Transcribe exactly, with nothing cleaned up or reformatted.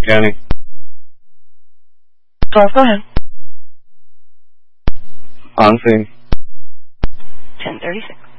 County. twelve, go ahead. On scene. ten thirty-six.